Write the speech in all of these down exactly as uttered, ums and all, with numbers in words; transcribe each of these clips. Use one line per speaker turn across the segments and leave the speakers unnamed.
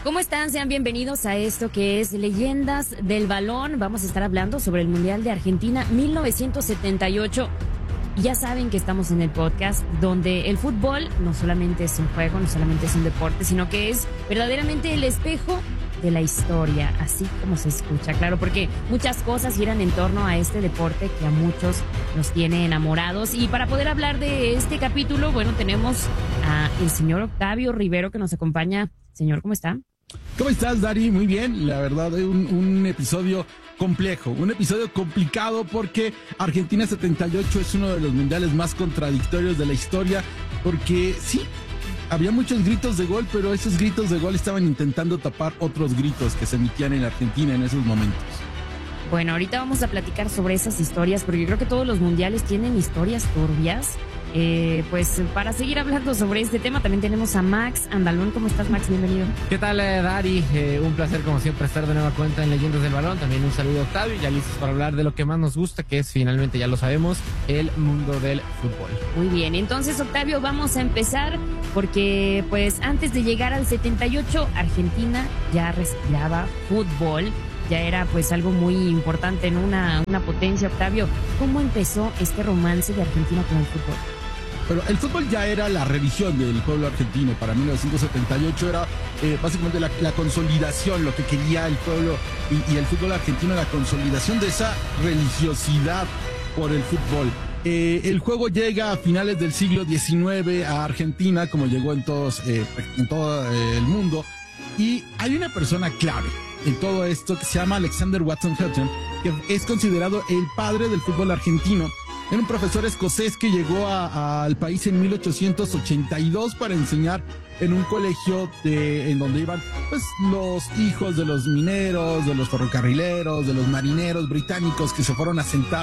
¿Cómo están? Sean bienvenidos a esto que es Leyendas del Balón. Vamos a estar hablando sobre el Mundial de Argentina mil novecientos setenta y ocho. Ya saben que estamos en el podcast donde el fútbol no solamente es un juego, no solamente es un deporte, sino que es verdaderamente el espejo de la historia, así como se escucha, claro, porque muchas cosas giran en torno a este deporte que a muchos nos tiene enamorados. Y para poder hablar de este capítulo, bueno, tenemos a el señor Octavio Rivero que nos acompaña. Señor, ¿cómo está?
¿Cómo estás, Dari? Muy bien, la verdad, un, un episodio complejo, un episodio complicado porque Argentina setenta y ocho es uno de los mundiales más contradictorios de la historia, porque sí, había muchos gritos de gol, pero esos gritos de gol estaban intentando tapar otros gritos que se emitían en Argentina en esos momentos.
Bueno, ahorita vamos a platicar sobre esas historias, porque yo creo que todos los mundiales tienen historias turbias. Eh, pues para seguir hablando sobre este tema también tenemos a Max Andalón. ¿Cómo estás, Max? Bienvenido.
¿Qué tal, eh, Dari? Eh, un placer como siempre estar de nueva cuenta en Leyendas del Balón. También un saludo a Octavio, ya listos para hablar de lo que más nos gusta, que es finalmente, ya lo sabemos, el mundo del fútbol.
Muy bien, entonces, Octavio, vamos a empezar porque pues antes de llegar al setenta y ocho, Argentina ya respiraba fútbol. Ya era pues algo muy importante, en una, una potencia. Octavio, ¿cómo empezó este romance de Argentina con el fútbol?
Pero el fútbol ya era la religión del pueblo argentino. Para mil novecientos setenta y ocho era eh, básicamente la, la consolidación, lo que quería el pueblo y, y el fútbol argentino, la consolidación de esa religiosidad por el fútbol. Eh, el juego llega a finales del siglo diecinueve a Argentina, como llegó en, todos, eh, en todo eh, el mundo. Y hay una persona clave en todo esto que se llama Alexander Watson Hutton, que es considerado el padre del fútbol argentino. Era un profesor escocés que llegó a, a, al país en mil ochocientos ochenta y dos para enseñar en un colegio de, en donde iban pues los hijos de los mineros, de los ferrocarrileros, de los marineros británicos que se fueron a asentar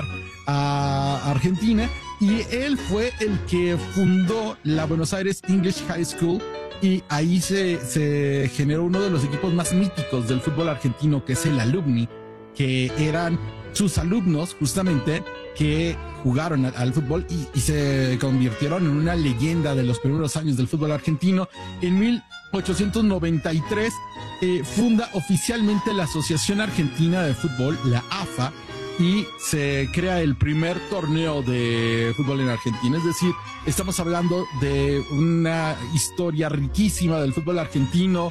a Argentina, y él fue el que fundó la Buenos Aires English High School, y ahí se, se generó uno de los equipos más míticos del fútbol argentino, que es el Alumni, que eran sus alumnos justamente que jugaron al, al fútbol y, y se convirtieron en una leyenda de los primeros años del fútbol argentino. En mil ochocientos noventa y tres eh, funda oficialmente la Asociación Argentina de Fútbol, la A F A, y se crea el primer torneo de fútbol en Argentina. Es decir, estamos hablando de una historia riquísima del fútbol argentino,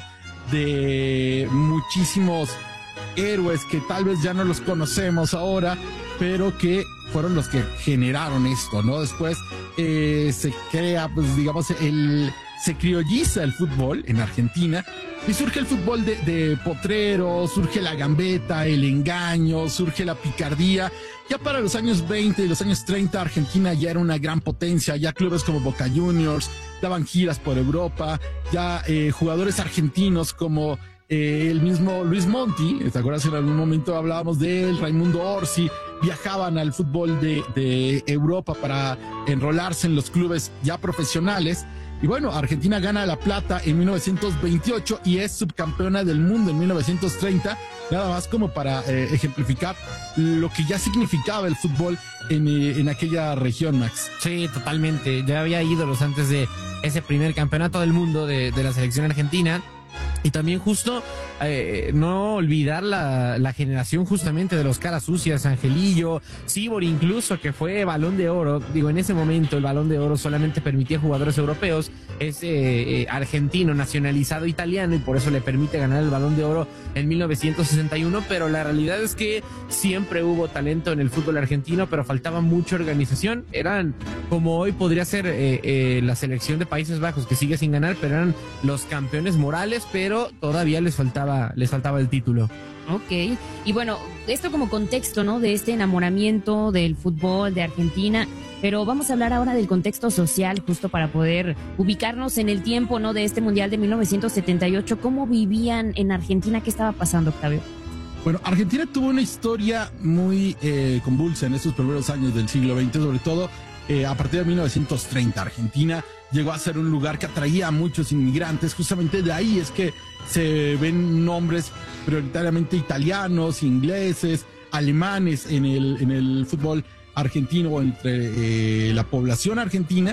de muchísimos héroes que tal vez ya no los conocemos ahora, pero que fueron los que generaron esto, ¿no? Después eh, se crea, pues digamos, el se criolliza el fútbol en Argentina y surge el fútbol de, de potrero, surge la gambeta, el engaño, surge la picardía. Ya para los años veinte y los años treinta, Argentina ya era una gran potencia, ya clubes como Boca Juniors daban giras por Europa, ya eh, jugadores argentinos como Eh, el mismo Luis Monti, ¿te acuerdas? En algún momento hablábamos de él, Raimundo Orsi, viajaban al fútbol de, de Europa para enrolarse en los clubes ya profesionales. Y bueno, Argentina gana la plata en mil novecientos veintiocho y es subcampeona del mundo en mil novecientos treinta, nada más como para eh, ejemplificar lo que ya significaba el fútbol en, eh, en aquella región, Max.
Sí, totalmente. Ya había ídolos antes de ese primer campeonato del mundo de, de la selección argentina. Y también justo eh, no olvidar la, la generación justamente de los caras sucias, Angelillo, Sibor incluso, que fue Balón de Oro. Digo, en ese momento el Balón de Oro solamente permitía jugadores europeos, es eh, eh, argentino, nacionalizado italiano, y por eso le permite ganar el Balón de Oro en mil novecientos sesenta y uno, pero la realidad es que siempre hubo talento en el fútbol argentino, pero faltaba mucha organización. Eran, como hoy podría ser eh, eh, la selección de Países Bajos, que sigue sin ganar, pero eran los campeones morales, pero todavía les faltaba, les faltaba el título.
Ok, y bueno, esto como contexto, ¿no? De este enamoramiento del fútbol de Argentina, pero vamos a hablar ahora del contexto social, justo para poder ubicarnos en el tiempo, ¿no? De este Mundial de mil novecientos setenta y ocho. ¿Cómo vivían en Argentina? ¿Qué estaba pasando, Octavio?
Bueno, Argentina tuvo una historia muy eh, convulsa en esos primeros años del siglo veinte, sobre todo eh, a partir de mil novecientos treinta. Argentina llegó a ser un lugar que atraía a muchos inmigrantes. Justamente de ahí es que se ven nombres prioritariamente italianos, ingleses, alemanes en el, en el fútbol argentino o entre eh, la población argentina.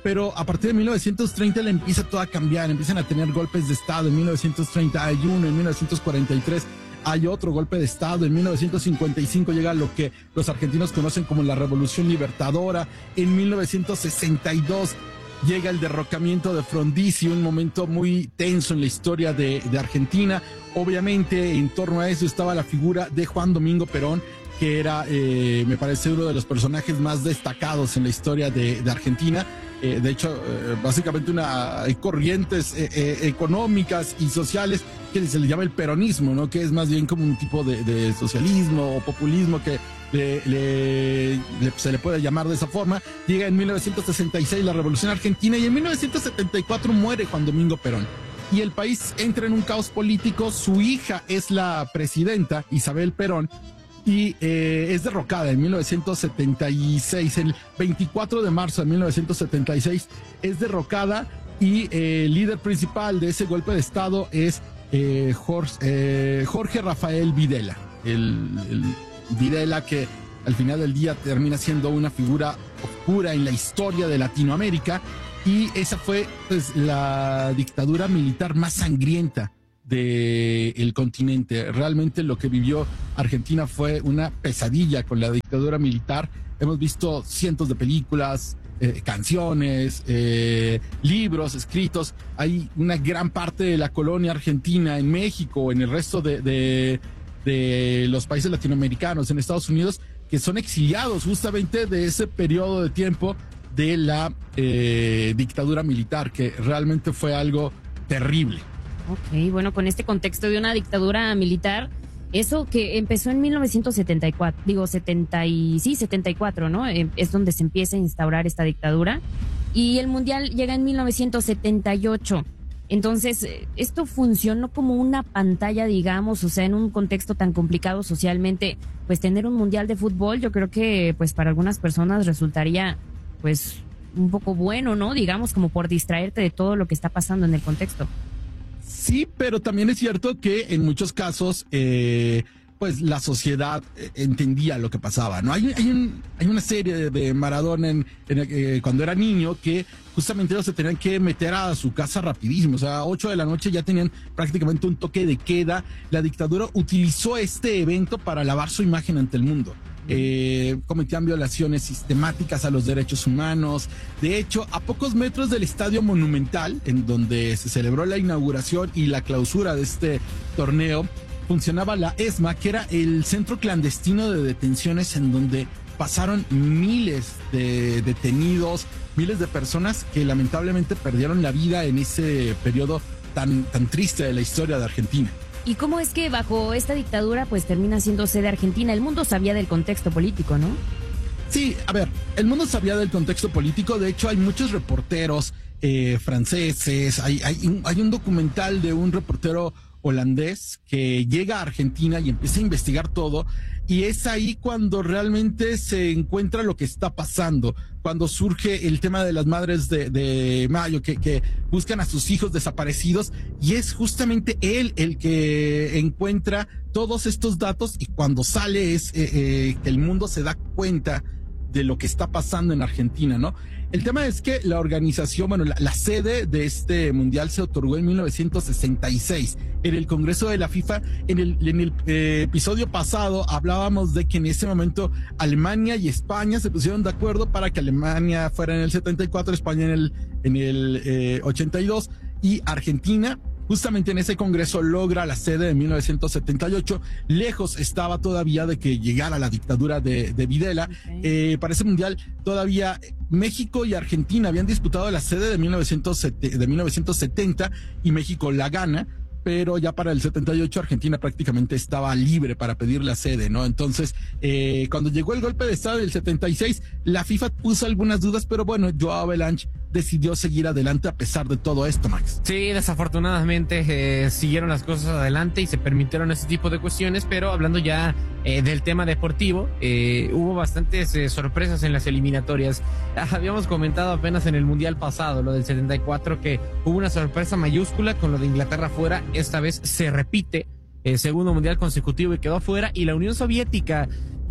pero a partir de mil novecientos treinta le empieza todo a cambiar, empiezan a tener golpes de Estado. En mil novecientos treinta hay uno, en mil novecientos cuarenta y tres hay otro golpe de Estado, en mil novecientos cincuenta y cinco llega lo que los argentinos conocen como la Revolución Libertadora, en mil novecientos sesenta y dos llega el derrocamiento de Frondizi, un momento muy tenso en la historia de, de Argentina. Obviamente en torno a eso estaba la figura de Juan Domingo Perón, que era, eh, me parece, uno de los personajes más destacados en la historia de, de Argentina. Eh, de hecho, eh, básicamente una, hay corrientes eh, eh, económicas y sociales que se le llama el peronismo, ¿no? Que es más bien como un tipo de, de socialismo o populismo que le, le, le, se le puede llamar de esa forma. Llega en mil novecientos sesenta y seis la Revolución Argentina y en mil novecientos setenta y cuatro muere Juan Domingo Perón. Y el país entra en un caos político. Su hija es la presidenta, Isabel Perón, y eh, es derrocada en mil novecientos setenta y seis, el veinticuatro de marzo de mil novecientos setenta y seis es derrocada y eh, el líder principal de ese golpe de Estado es eh, Jorge, eh, Jorge Rafael Videla, el, el Videla que al final del día termina siendo una figura oscura en la historia de Latinoamérica, y esa fue pues la dictadura militar más sangrienta del continente. Realmente lo que vivió Argentina fue una pesadilla con la dictadura militar. Hemos visto cientos de películas, eh, canciones, eh, libros escritos. Hay una gran parte de la colonia argentina en México, en el resto de, de, de los países latinoamericanos, en Estados Unidos, que son exiliados justamente de ese periodo de tiempo de la eh, dictadura militar, que realmente fue algo terrible.
Ok, bueno, con este contexto de una dictadura militar, eso que empezó en mil novecientos setenta y cuatro, digo, setenta y, sí, setenta y cuatro, ¿no? Es donde se empieza a instaurar esta dictadura. Y el Mundial llega en mil novecientos setenta y ocho. Entonces, esto funcionó como una pantalla, digamos, o sea, en un contexto tan complicado socialmente, pues tener un Mundial de fútbol, yo creo que pues para algunas personas resultaría, pues, un poco bueno, ¿no? Digamos, como por distraerte de todo lo que está pasando en el contexto.
Sí, pero también es cierto que en muchos casos, eh, pues la sociedad eh, entendía lo que pasaba, ¿no? Hay, hay, un, hay una serie de, de Maradona en, en, eh, cuando era niño que justamente ellos se tenían que meter a su casa rapidísimo, o sea, a ocho de la noche ya tenían prácticamente un toque de queda. La dictadura utilizó este evento para lavar su imagen ante el mundo. Eh, cometían violaciones sistemáticas a los derechos humanos. De hecho, a pocos metros del Estadio Monumental, en donde se celebró la inauguración y la clausura de este torneo, funcionaba la ESMA, que era el centro clandestino de detenciones en donde pasaron miles de detenidos, miles de personas que lamentablemente perdieron la vida en ese periodo tan, tan triste de la historia de Argentina.
¿Y cómo es que bajo esta dictadura pues termina siendo sede Argentina? El mundo sabía del contexto político, ¿no?
Sí, a ver, el mundo sabía del contexto político. De hecho, hay muchos reporteros eh, franceses. Hay, hay, hay un documental de un reportero holandés que llega a Argentina y empieza a investigar todo. Y es ahí cuando realmente se encuentra lo que está pasando, cuando surge el tema de las madres de, de Mayo, que, que buscan a sus hijos desaparecidos, y es justamente él el que encuentra todos estos datos, y cuando sale es eh, eh, que el mundo se da cuenta de lo que está pasando en Argentina, ¿no? El tema es que la organización, bueno, la, la sede de este mundial se otorgó en mil novecientos sesenta y seis en el Congreso de la FIFA. En el, en el eh, episodio pasado hablábamos de que en ese momento Alemania y España se pusieron de acuerdo para que Alemania fuera en el setenta y cuatro, España en el, en el eh, ochenta y dos, y Argentina justamente en ese congreso logra la sede de mil novecientos setenta y ocho. Lejos estaba todavía de que llegara la dictadura de, de Videla. Okay. Eh, para ese mundial todavía México y Argentina habían disputado la sede de, mil novecientos setenta y México la gana, pero ya para el setenta y ocho Argentina prácticamente estaba libre para pedir la sede, ¿no? Entonces, eh, cuando llegó el golpe de Estado del setenta y seis, la FIFA puso algunas dudas, pero bueno, Joao Havelange decidió seguir adelante a pesar de todo esto, Max.
Sí, desafortunadamente eh, siguieron las cosas adelante y se permitieron ese tipo de cuestiones, pero hablando ya eh, del tema deportivo, eh, hubo bastantes eh, sorpresas en las eliminatorias. Habíamos comentado apenas en el Mundial pasado, lo del setenta y cuatro, que hubo una sorpresa mayúscula con lo de Inglaterra fuera. Esta vez se repite el segundo Mundial consecutivo y quedó fuera, y la Unión Soviética, que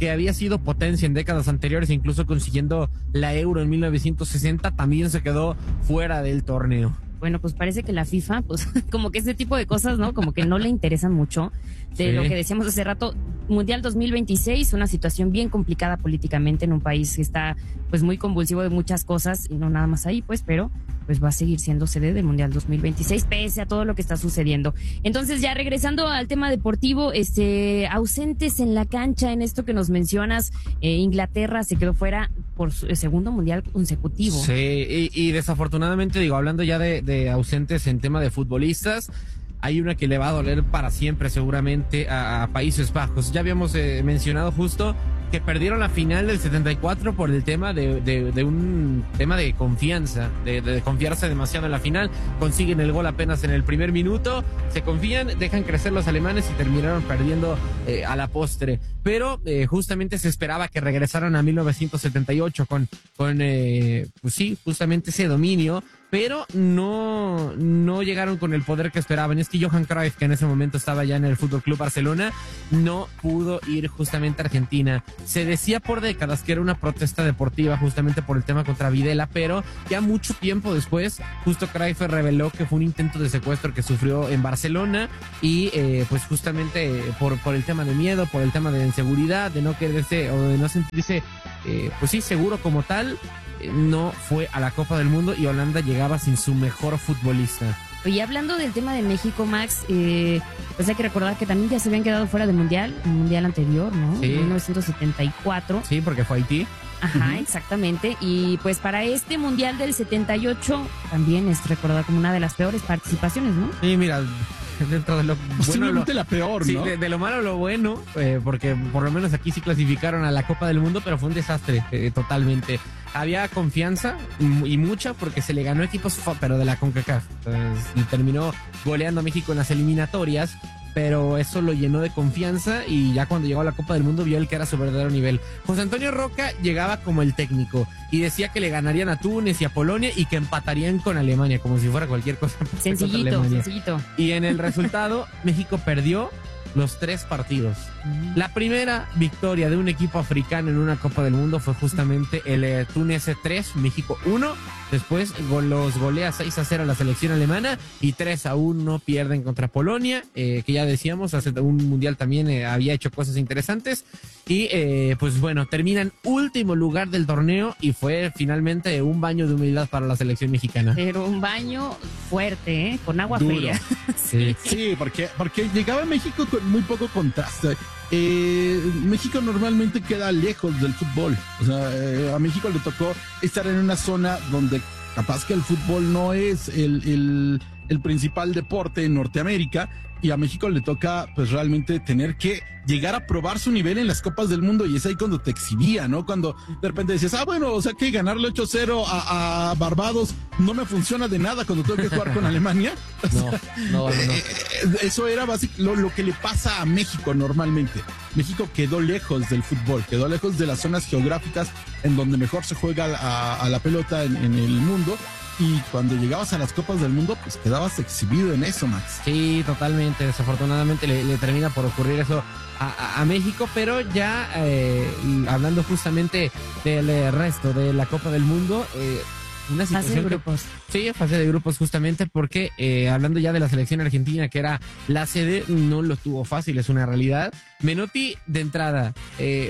que había sido potencia en décadas anteriores, incluso consiguiendo la Euro en mil novecientos sesenta, también se quedó fuera del torneo.
Bueno, pues parece que la FIFA, pues como que ese tipo de cosas, ¿no? Como que no le interesan mucho. De sí. Lo que decíamos hace rato, Mundial dos mil veintiséis, una situación bien complicada políticamente en un país que está pues muy convulsivo de muchas cosas, y no nada más ahí, pues, pero pues va a seguir siendo sede del Mundial dos mil veintiséis, pese a todo lo que está sucediendo. Entonces, ya regresando al tema deportivo, este, ausentes en la cancha, en esto que nos mencionas, eh, Inglaterra se quedó fuera por su segundo Mundial consecutivo.
Sí, y, y desafortunadamente, digo, hablando ya de, de ausentes en tema de futbolistas, hay una que le va a doler para siempre seguramente a, a Países Bajos. Ya habíamos eh, mencionado justo que perdieron la final del setenta y cuatro por el tema de, de, de un tema de confianza, de, de confiarse demasiado en la final. Consiguen el gol apenas en el primer minuto, se confían, dejan crecer los alemanes y terminaron perdiendo eh, a la postre. Pero eh, justamente se esperaba que regresaran a mil novecientos setenta y ocho con, con eh, pues sí, justamente ese dominio, pero no, no llegaron con el poder que esperaban. Es que Johan Cruyff, que en ese momento estaba ya en el F C Barcelona, no pudo ir justamente a Argentina. Se decía por décadas que era una protesta deportiva justamente por el tema contra Videla, pero ya mucho tiempo después, justo Cruyff reveló que fue un intento de secuestro que sufrió en Barcelona y eh, pues justamente por, por el tema de miedo, por el tema de inseguridad, de no quererse o de no sentirse eh, pues sí, seguro como tal, no fue a la Copa del Mundo y Holanda llegaba sin su mejor futbolista.
Oye, hablando del tema de México, Max, eh, pues hay que recordar que también ya se habían quedado fuera del Mundial, el Mundial anterior, ¿no?
Sí.
En mil novecientos setenta y cuatro.
Sí, porque fue Haití.
Ajá,
uh-huh.
Exactamente. Y pues para este Mundial del setenta y ocho también es recordada como una de las peores participaciones, ¿no?
Sí, mira, dentro de lo bueno,
lo, la peor,
sí,
¿no?
de, de lo malo lo bueno, eh, porque por lo menos aquí sí clasificaron a la Copa del Mundo, pero fue un desastre eh, totalmente. Había confianza y mucha porque se le ganó equipos, pero de la CONCACAF. Entonces, y terminó goleando a México en las eliminatorias, pero eso lo llenó de confianza y ya cuando llegó a la Copa del Mundo vio el que era su verdadero nivel. José Antonio Roca llegaba como el técnico y decía que le ganarían a Túnez y a Polonia y que empatarían con Alemania, como si fuera cualquier cosa.
Sencillito, sencillito.
Y en el resultado, México perdió los tres partidos. La primera victoria de un equipo africano en una Copa del Mundo fue justamente el eh, Túnez tres, México uno. Después go los golea seis a cero la selección alemana y tres a uno pierden contra Polonia, eh, que ya decíamos, hace un mundial también eh, había hecho cosas interesantes. Y eh, pues bueno, terminan último lugar del torneo y fue finalmente un baño de humildad para la selección mexicana.
Pero un baño fuerte, ¿eh? Con agua
Duro.
fría.
Sí, sí, porque, porque llegaba México con muy poco contraste. Eh, México normalmente queda lejos del fútbol. O sea, eh, a México le tocó estar en una zona donde capaz que el fútbol no es el, el, el principal deporte en Norteamérica, y a México le toca pues realmente tener que llegar a probar su nivel en las Copas del Mundo, y es ahí cuando te exhibía, ¿no? Cuando de repente decías, ah, bueno, o sea que ganarle ocho cero a, a Barbados no me funciona de nada cuando tengo que jugar con Alemania.
No, no, no, no.
Eso era básicamente lo, lo que le pasa a México normalmente. México quedó lejos del fútbol, quedó lejos de las zonas geográficas en donde mejor se juega a, a la pelota en, en el mundo. Y cuando llegabas a las Copas del Mundo, pues quedabas exhibido en eso, Max.
Sí, totalmente. Desafortunadamente le, le termina por ocurrir eso a, a, a México, pero ya eh, hablando justamente del eh, resto de la Copa del Mundo, eh, una situación
fase de grupos.
Que, sí, fase de grupos justamente porque eh, hablando ya de la selección argentina, que era la sede, no lo tuvo fácil, es una realidad. Menotti de entrada, eh,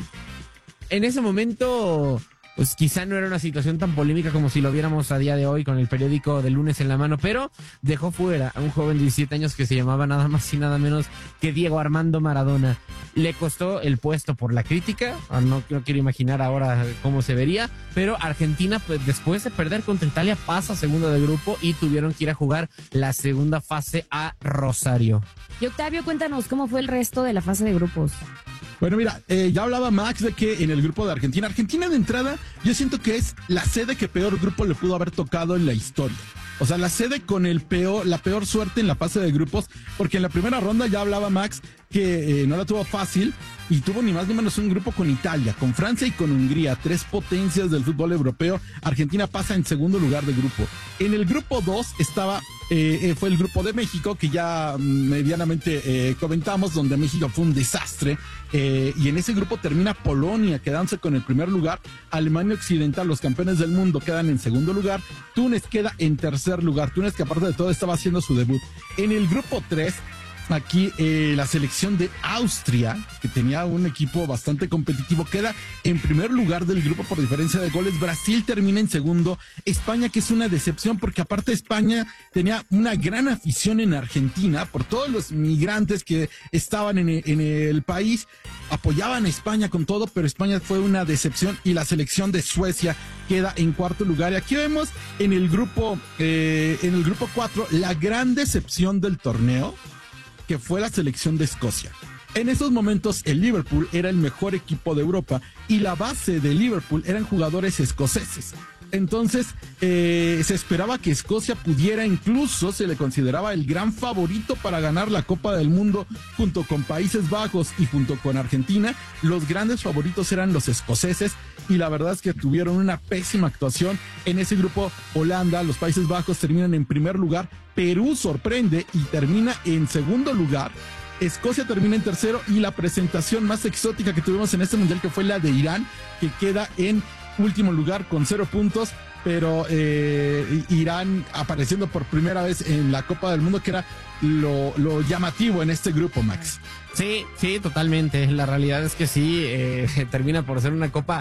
en ese momento pues quizá no era una situación tan polémica como si lo viéramos a día de hoy con el periódico del lunes en la mano, pero dejó fuera a un joven de diecisiete años que se llamaba nada más y nada menos que Diego Armando Maradona. Le costó el puesto por la crítica, no, no quiero imaginar ahora cómo se vería, pero Argentina, pues, después de perder contra Italia, pasa a segundo de grupo y tuvieron que ir a jugar la segunda fase a Rosario.
Y Octavio, cuéntanos cómo fue el resto de la fase de grupos.
Bueno, mira, eh, ya hablaba Max de que en el grupo de Argentina, Argentina de entrada, yo siento que es la sede que peor grupo le pudo haber tocado en la historia. O sea, la sede con el peor, la peor suerte en la fase de grupos, porque en la primera ronda ya hablaba Max que eh, no la tuvo fácil, y tuvo ni más ni menos un grupo con Italia, con Francia y con Hungría, tres potencias del fútbol europeo. Argentina pasa en segundo lugar de grupo. En el grupo dos estaba, eh, fue el grupo de México, que ya medianamente eh, comentamos, donde México fue un desastre, eh, y en ese grupo termina Polonia, quedándose con el primer lugar. Alemania Occidental, los campeones del mundo, quedan en segundo lugar. Túnez queda en tercer lugar. Túnez, que aparte de todo estaba haciendo su debut. En el grupo tres, aquí eh, la selección de Austria, que tenía un equipo bastante competitivo, queda en primer lugar del grupo por diferencia de goles. Brasil termina en segundo. España, que es una decepción, porque aparte España tenía una gran afición en Argentina por todos los migrantes que estaban en, en el país, apoyaban a España con todo, pero España fue una decepción, y la selección de Suecia queda en cuarto lugar. Y aquí vemos en el grupo eh, en el grupo cuatro la gran decepción del torneo, que fue la selección de Escocia. En esos momentos el Liverpool era el mejor equipo de Europa, y la base de Liverpool eran jugadores escoceses. Entonces eh, se esperaba que Escocia pudiera, incluso se le consideraba el gran favorito para ganar la Copa del Mundo, junto con Países Bajos y junto con Argentina. Los grandes favoritos eran los escoceses, y la verdad es que tuvieron una pésima actuación. En ese grupo, Holanda, los Países Bajos terminan en primer lugar, Perú sorprende y termina en segundo lugar, Escocia termina en tercero, y la presentación más exótica que tuvimos en este mundial, que fue la de Irán, que queda en último lugar con cero puntos, pero eh, Irán apareciendo por primera vez en la Copa del Mundo, que era lo, lo llamativo en este grupo, Max.
Sí, sí, totalmente. La realidad es que sí, eh, termina por ser una copa